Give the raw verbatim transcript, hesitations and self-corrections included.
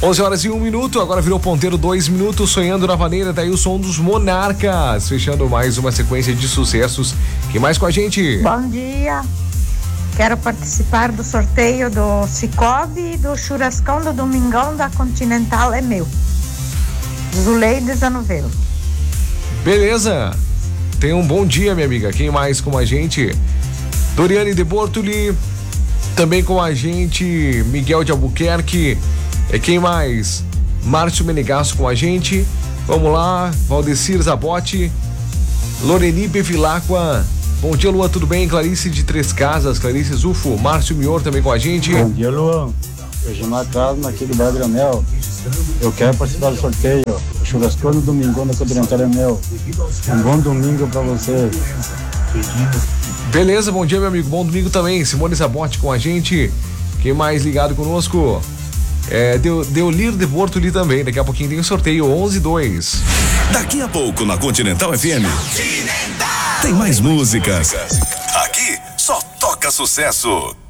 onze horas e um minuto, agora virou ponteiro dois minutos, sonhando na vaneira, daí o som dos Monarcas, fechando mais uma sequência de sucessos. Quem mais com a gente? Bom dia, quero participar do sorteio do Cicobi e do churrascão do Domingão da Continental, é meu. Zuleide Zanovelo. Beleza, tenha um bom dia, minha amiga. Quem mais com a gente? Doriane de Bortoli, também com a gente, Miguel de Albuquerque. É quem mais? Márcio Menegasso com a gente. Vamos lá, Valdecir Zabotti, Loreni Bevilacqua. Bom dia, Luan, tudo bem? Clarice de Três Casas, Clarice Zufo, Márcio Mior também com a gente. Bom dia, Luan. Eu sou Marcos aqui do Bairro Granel. Eu quero participar do sorteio. O churrascão no domingão da Continental é meu. Um bom domingo pra você. Beleza, bom dia, meu amigo. Bom domingo também. Simone Zabotti com a gente. Quem mais ligado conosco? É, Deolir de Bortoli também. Daqui a pouquinho tem o sorteio onze dois. Daqui a pouco na Continental F M. Continental. Tem mais músicas. Aqui só toca sucesso.